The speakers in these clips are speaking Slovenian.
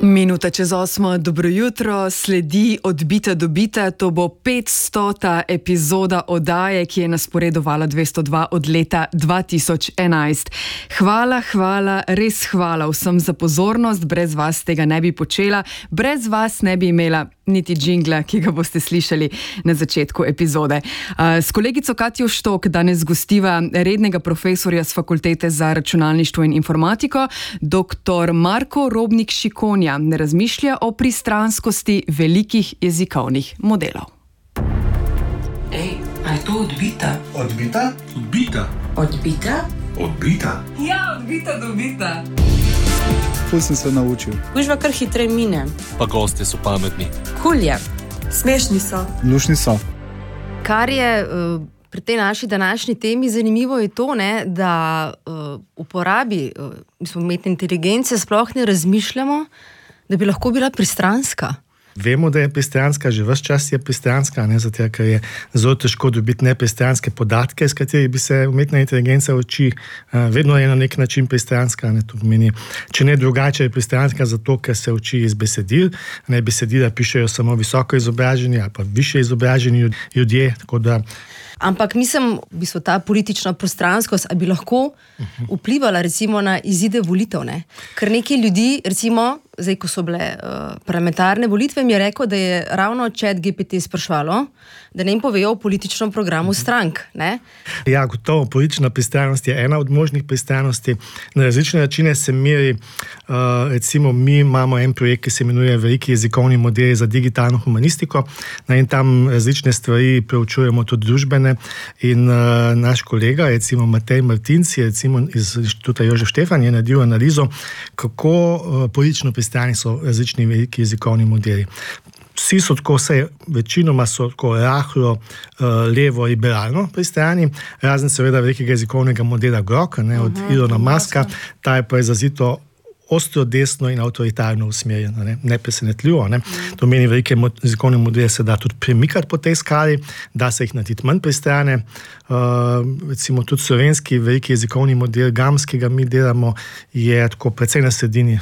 Minuta čez 8, dobro jutro, sledi Odbita dobita, to bo 500. epizoda oddaje, ki je na sporedu Vala 202 od leta 2011. Hvala, res hvala vsem za pozornost, brez vas tega ne bi počela, brez vas ne bi imela niti džingla, ki ga boste slišali na začetku epizode. S kolegico Katjo Štok danes gostiva rednega profesorja z Fakultete za računalništvo in informatiko, dr. Marko Robnik Šikonja, ne razmišlja o pristranskosti velikih jezikovnih modelov. Ej, a je to odbita? Odbita? Odbita? Odbita? Odbita? Ja, odbita dobita. Tu sem se naučil. Gužva kar hitreje mine. Pa gosti so pametni. Kul je. Smešni so. Lušni so. Kar je pri tej naši današnji temi zanimivo je to, da uporabi umetne inteligence sploh ne razmišljamo, da bi lahko bila pristranska. Vemo, da je pristranska, že ves čas je pristranska, zato ker je zelo težko dobiti nepristranske podatke, s katerih bi se umetna inteligenca uči. Vedno je na nek način pristranska. To pomeni, če ne drugače, je pristranska zato, ker se uči iz besedil. Besedila pišejo samo visoko izobraženi ali pa više izobraženi ljudje. Ampak mislim, v bistvu ta politična prostranskost, bi lahko vplivala recimo na izide volitev, ne? Ker nekaj ljudi, recimo, zdaj, ko so bile parlamentarne volitve, mi je rekel, da je ravno ChatGPT sprašvalo, da ne jim povejo o političnem programu strank, ne? Ja, gotovo, politična pristranost je ena od možnih pristranosti. Na različne načine se meri, recimo, mi imamo en projekt, ki se imenuje Veliki jezikovni modeli za digitalno humanistiko, in tam različne stvari preučujemo tudi družbene, in naš kolega, recimo Matej Martinc, recimo iz Inštituta Jožef Štefan, je naredil analizo, kako politično pristrani so različni veliki jezikovni modeli. Vsi so tako, večinoma so tako rahlo levo-liberalno pristrani, razen seveda velikega jezikovnega modela Grok, od Ilona Muska, ta je pa izrazito ostro desno in avtoritarno usmerjeno, nepresenetljivo. To meni, velike jezikovne modele se da tudi premikati po tej skali, da se jih narediti manj pristrane. Recimo tudi slovenski veliki jezikovni model GAMS, ki ga mi delamo, je tako precej na sredini.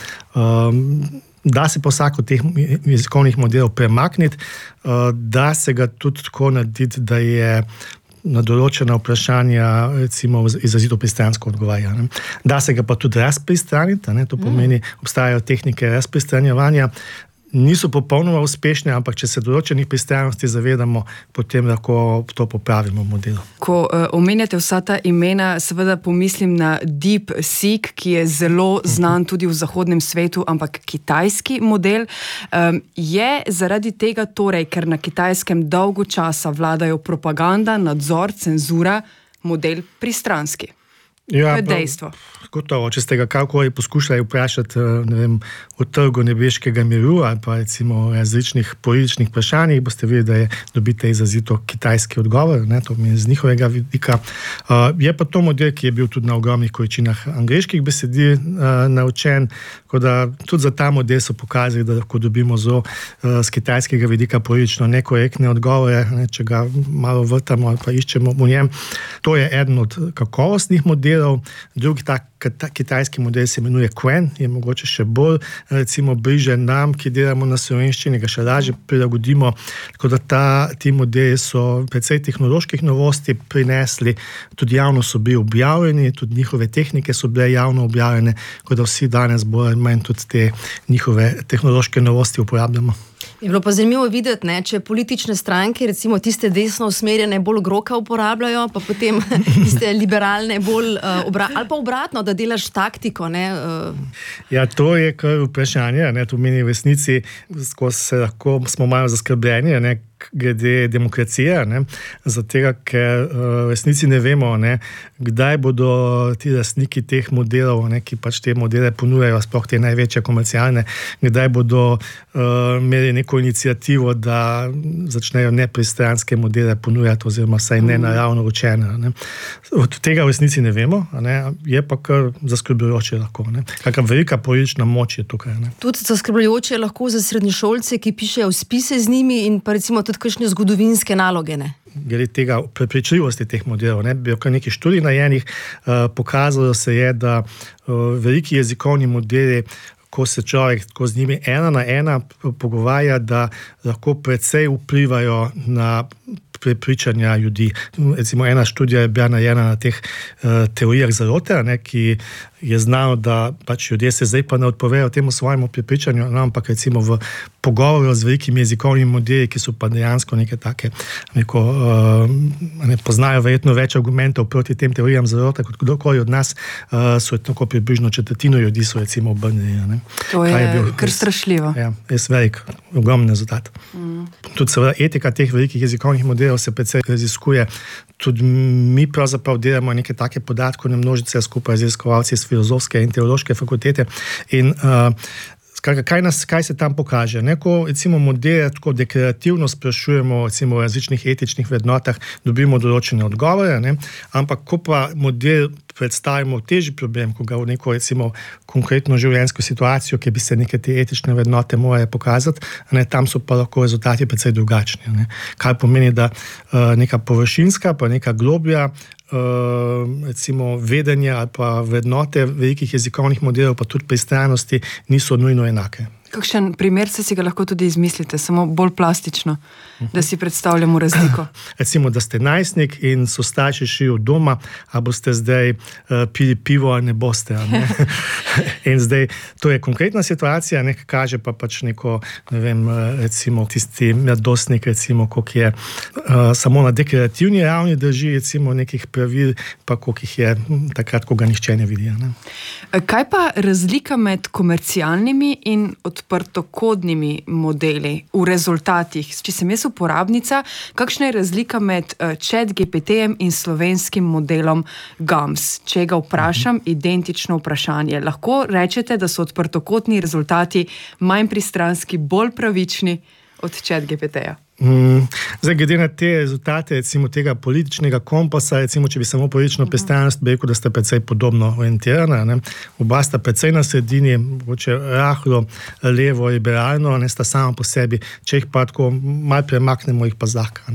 Da se pa vsak od teh jezikovnih modelov premakniti, da se ga tudi tako narediti, da je na določena vprašanja recimo izrazito pristransko odgovarja. Da se ga pa tudi razpristraniti, to pomeni, obstajajo tehnike razpristranjevanja, niso popolnoma uspešne, ampak če se določenih pristranosti zavedamo, potem lahko to popravimo v modelu. Ko omenjate vsa ta imena, seveda pomislim na DeepSeek, ki je zelo znan tudi v zahodnem svetu, ampak kitajski model. Je zaradi tega torej, ker na Kitajskem dolgo časa vladajo propaganda, nadzor, cenzura, model pristranski? Ja, to je dejstvo. Gotovo, če ste ga kakorkoli poskušali vprašati o trgu nebeškega miru ali pa recimo o različnih političnih vprašanjih, boste videli, da dobite izrazito kitajski odgovor, to mi je z njihovega vidika. Je pa to model, ki je bil tudi na ogromnih količinah angleških besedil naučen, tako da tudi za ta model so pokazali, da lahko dobimo zelo z kitajskega vidika politično nekorektne odgovore, če ga malo vrtamo ali pa iščemo v njem. To je eden od kakovostnih modelov. Drugi tak kitajski model se imenuje Qwen, je mogoče še bolj recimo bliže nam, ki delamo na slovenščini, ga še lažje prilagodimo, tako da ti modeli so precej tehnoloških novosti prinesli, tudi javno so bili objavljeni, tudi njihove tehnike so bile javno objavljene, tako da vsi danes bolj ali manj tudi te njihove tehnološke novosti uporabljamo. Je bilo pa zanimivo videti, če politične stranke, recimo tiste desno usmerjene, bolj Groka uporabljajo, pa potem tiste liberalne bolj ali pa obratno, da delaš taktiko. Ja, to je kar vprašanje, to meni v resnici, smo malo zaskrbljeni, glede demokracije, zato ker v resnici ne vemo, kdaj bodo ti lastniki teh modelov, ki pač te modele ponujajo, sploh te največje komercialne, kdaj bodo imeli neko inicijativo, da začnejo nepristranske modele ponujati, oziroma vsaj nenaravno učene. Od tega v resnici ne vemo, je pa kar zaskrbljujoče lahko. Kakšna velika politična moč je tukaj. Tudi zaskrbljujoče je lahko za srednješolce, ki pišejo spise z njimi in pa recimo tudi kakšne zgodovinske naloge. Glede tega prepričljivosti teh modelov, bi kar nekaj študij narejenih, pokazalo se je, da veliki jezikovni modeli ko se človek tako z njimi ena na ena pogovarja, da lahko precej vplivajo na prepričanja ljudi. Recimo ena študija je bila narejena na teh teorijah zarote, ki je znano, da pač ljudje se zdaj pa ne odpovejo temu svojemu prepričanju, ampak recimo v pogovoru z velikimi jezikovnimi modeli, ki so pa dejansko neke take, poznajo verjetno več argumentov proti tem teorijam zarote, kot kdorkoli od nas, so tako približno četrtino ljudi so recimo obrnjeni. To je kar strašljivo. Ja, res velik, ogromen rezultat. Tudi seveda etika teh velikih jezikovnih modelov se precej raziskuje. Tudi mi pravzaprav delamo neke take podatkovne množice skupaj z raziskovalci iz filozofske in teološke fakultete in kaj se tam pokaže? Ko recimo modele tako deklarativno sprašujemo recimo o različnih etičnih vrednotah, dobimo določene odgovore, ampak ko pa model predstavimo težji problem, ko ga v neko recimo konkretno življenjsko situacijo, ki bi se neke te etične vrednote morale pokazati, tam so pa lahko rezultati precej drugačni. Kar pomeni, da neka površinska pa neka globlja recimo vedenja ali pa vrednote velikih jezikovnih modelov pa tudi pristranosti niso nujno enake. Kakšen primer si ga lahko tudi izmislite, samo bolj plastično, da si predstavljamo razliko? Recimo, da ste najstnik in so starši šli od doma, a boste zdaj pili pivo, ali ne boste. Ne? In zdaj, to je konkretna situacija, nekaj kaže pa pač neko, ne vem, recimo tisti mladostnik, recimo, koliko je samo na deklarativni ravni drži, recimo nekih pravil, pa koliko jih je takrat, ko ga nihče ne vidi. Ne? Kaj pa razlika med komercialnimi in odprtokodnimi modeli v rezultatih? Če sem jaz uporabnica, kakšna je razlika med ChatGPT-jem in slovenskim modelom GAMS? Če ga vprašam, identično vprašanje. Lahko rečete, da so odprtokodni rezultati manj pristranski, bolj pravični od ChatGPT-ja? Zdaj, glede na te rezultate, recimo tega političnega kompasa, recimo, če bi samo politično pristranost, bi rekel, da sta precej podobno orientirana. Oba sta precej na sredini, mogoče rahlo levo, liberalno, sta samo po sebi, če jih pa tako malo premaknemo, jih pa zlahka.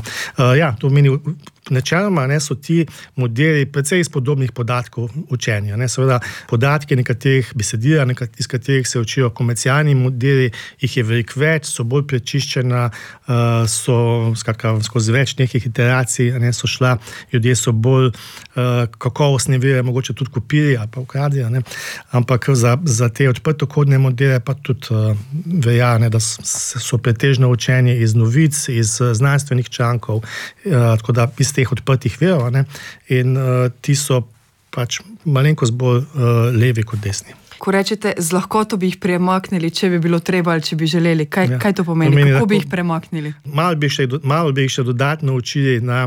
To meni načeloma so ti modeli precej iz podobnih podatkov učenja. Seveda podatki nekaterih besedila, iz katerih se učijo komercialni modeli, jih je veliko več, so bolj prečiščena, so skozi več nekih iteracij, so šla, ljudje so bolj kakovostne vire, mogoče tudi kopili ali pa ukradili, ampak za te odprtokodne modele pa tudi velja, da so pretežno učenje iz novic, iz znanstvenih člankov, tako da iz teh odprtih virov, in ti so pač malenkost bolj levi kot desni. Ko rečete, z lahkoto bi jih premaknili, če bi bilo treba ali če bi želeli. Kaj to pomeni? Kako bi jih premaknili? Malo bi jih še dodatno učili na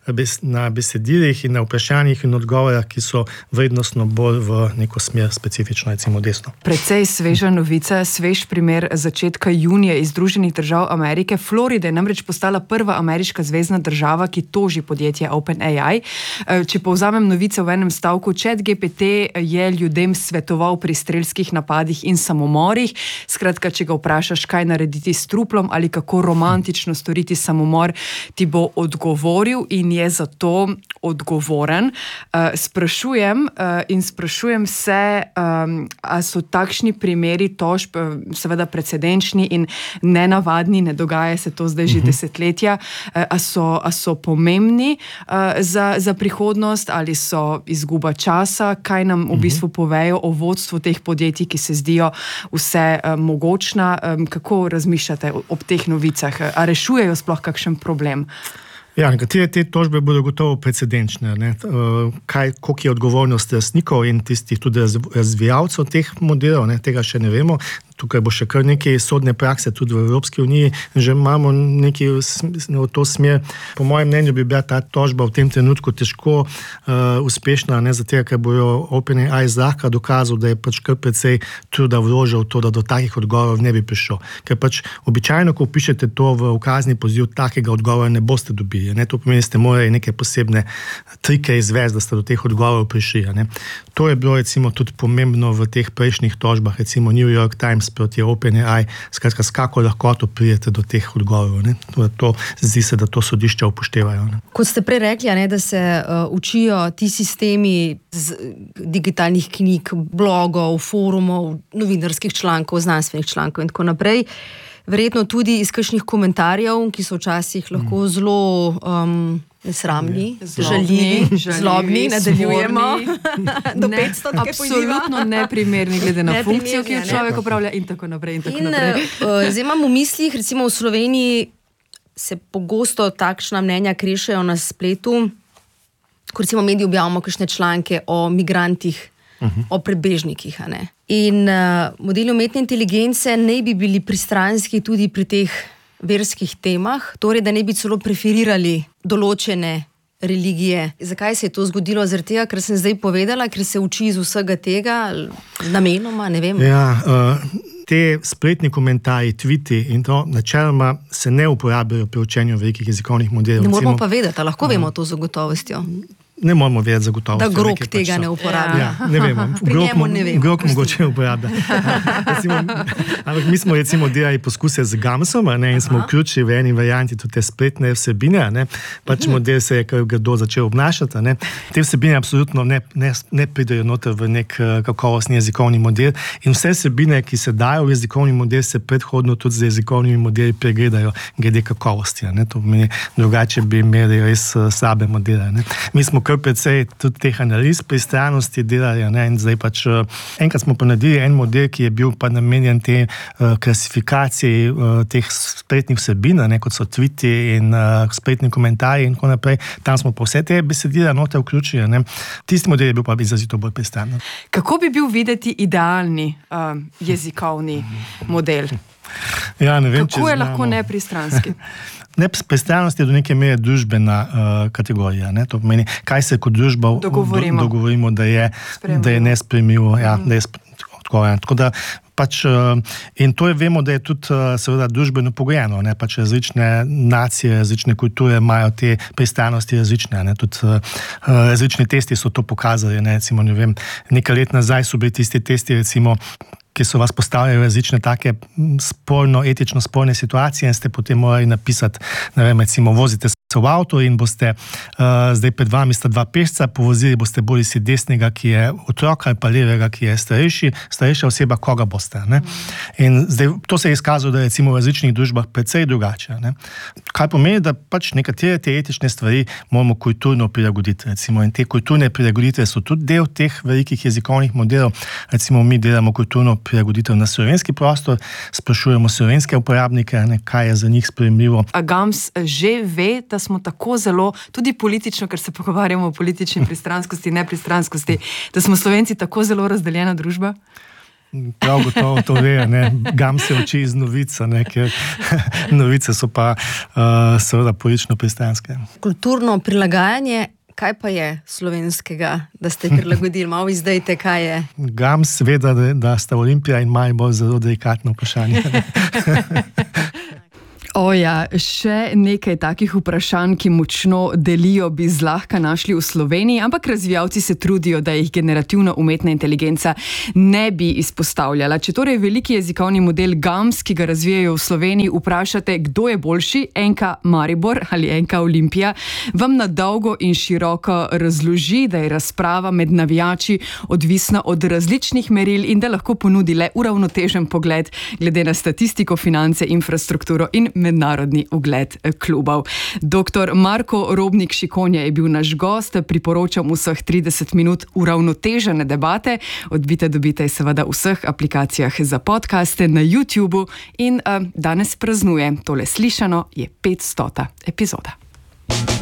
besedilih in na vprašanjih in odgovorah, ki so vrednostno bolj v neko smer specifično, recimo desno. Precej sveža novica, svež primer začetka junija iz Združenih držav Amerike. Florida je namreč postala prva ameriška zvezna država, ki toži podjetje OpenAI. Če povzamem novice v enem stavku, ChatGPT je ljudem svetoval pri strelskih napadih in samomorih. Skratka, če ga vprašaš, kaj narediti s truplom ali kako romantično storiti samomor, ti bo odgovoril in je za to odgovoren. Sprašujem se, a so takšni primeri tožb seveda precedenčni in nenavadni, ne dogaja se to zdaj že desetletja, a so pomembni za prihodnost ali so izguba časa, kaj nam v bistvu povejo o vodstvu teh podjetij, ki se zdijo vse mogočna. Kako razmišljate ob teh novicah? A rešujejo sploh kakšen problem? Ja, nekatere te tožbe bodo gotovo precedenčne. Koliko je odgovornost lastnikov in tistih tudi razvijalcev teh modelov, tega še ne vemo. Tukaj bo še kar nekaj sodne prakse, tudi v Evropski uniji, že imamo nekaj v to smer. Po mojem mnenju bi bila ta tožba v tem trenutku težko uspešna, zato ker bojo OpenAI zlahka dokazal, da je pač kar precej truda vložil v to, da do takih odgovorov ne bi prišel. Ker pač običajno, ko pišete to v ukazni poziv, takega odgovora ne boste dobili. To pomeni, da ste morali neke posebne trike izvesti, da ste do teh odgovorov prišli. To je bilo recimo tudi pomembno v teh prejšnjih tožbah, recimo New York Times sproti OpenAI, skratka, s kako lahkoto prijete do teh odgovorov. Zdi se, da to sodišča upoštevajo. Ne. Kot ste prej rekli, da se učijo ti sistemi z digitalnih knjig, blogov, forumov, novinarskih člankov, znanstvenih člankov in tako naprej. Verjetno tudi iz kakšnih komentarjev, ki so včasih lahko zelo nesramni, žaljivi, zlobni, nadaljujemo. Do 500, absolutno neprimerni glede na funkcijo, ki jo človek opravlja in tako naprej. Zdaj imam v mislih, recimo v Sloveniji se pogosto takšna mnenja krešejo na spletu, ko recimo mediji objavimo kakšne članke o migrantih, o prebežnikih. In modeli umetne inteligence ne bi bili pristranski tudi pri teh verskih temah, torej da ne bi celo preferirali določene religije. Zakaj se je to zgodilo? Zaradi tega, ker sem zdaj povedala, ker se uči iz vsega tega, namenoma, ne vem. Ja, te spletni komentarji, tviti in to načeloma se ne uporabljajo pri učenju velikih jezikovnih modelov. Ne moramo pa vedeti, lahko vemo to z gotovostjo. Ne moramo vedeti zagotovo. Da Grok tega ne uporablja. Ja, ne vemo. Grok mogoče uporablja. Ampak mi smo recimo delali poskuse z Gamsom in smo vključili v eni varianti tudi te spletne vsebine. Pač model se je kar grdo začel obnašati. Te vsebine absolutno ne pridejo noter v nek kakovostni jezikovni model in vse vsebine, ki se dajo v jezikovni model, se predhodno tudi z jezikovnimi modeli pregledajo glede kakovosti. To pomeni, drugače bi imeli res slabe modele. Mi smo kar precej tudi teh analiz pristranosti delali, in zdaj pač enkrat smo pa naredili en model, ki je bil pa namenjen te klasifikaciji teh spletnih vsebin, kot so tviti in spletni komentarji in tako naprej. Tam smo pa vse te besedila noter vključili. Tisti model je bil pa izrazito bolj pristran. Kako bi bil videti idealni jezikovni model? Ja, ne vem, kako je lahko nepristranski? Nepristranost je do neke mere družbena kategorija. To pomeni, kaj se kot družba dogovorimo, da je nesprejemljivo. Ja, da je tako da pač, in to vemo, da je tudi seveda družbeno pogojeno. Pač različne nacije, različne kulture imajo te pristranosti različne. Tudi različni testi so to pokazali. Recimo, ne vem, nekaj let nazaj so bili tisti testi, recimo, ki so vas postavljali različne take etično sporne situacije in ste potem morali napisati, ne vem, recimo, vozite se v avto in boste zdaj pred vami sta dva pešca, povozili boste bodisi desnega, ki je otrok, ali pa levega, ki je starejša oseba, koga boste. In zdaj to se je izkazalo, da je recimo v različnih družbah precej drugače. Kaj pomeni, da pač nekatere te etične stvari moramo kulturno prilagoditi. Recimo, in te kulturne prilagoditve so tudi del teh velikih jezikovnih modelov. Recimo, mi delamo kulturno prilagoditev na slovenski prostor, sprašujemo slovenske uporabnike, kaj je za njih sprejemljivo. A Gams že ve, da smo tako zelo, tudi politično, ker se pogovarjamo o politični pristranskosti, nepristranskosti, da smo Slovenci tako zelo razdeljena družba? Prav gotovo to ve, Gam se uči iz novic, ker novice so pa seveda politično pristranske. Kulturno prilagajanje, kaj pa je slovenskega, da ste prilagodili? Malo izdajte, kaj je? Gam seveda, da sta Olimpija in Maribor zelo delikatno vprašanje. Oja, še nekaj takih vprašanj, ki močno delijo, bi zlahka našli v Sloveniji, ampak razvijalci se trudijo, da jih generativna umetna inteligenca ne bi izpostavljala. Če torej veliki jezikovni model Gams, ki ga razvijajo v Sloveniji, vprašate, kdo je boljši, NK Maribor ali NK Olimpija, vam na dolgo in široko razloži, da je razprava med navijači odvisna od različnih meril in da lahko ponudi le uravnotežen pogled glede na statistiko, finance, infrastrukturo in mednarodni ugled klubov. Dr. Marko Robnik-Šikonja je bil naš gost, priporočam vseh 30 minut uravnotežene debate. Odbite dobite seveda v vseh aplikacijah za podcaste na YouTubeu in danes praznuje, tole slišano je 500. epizoda.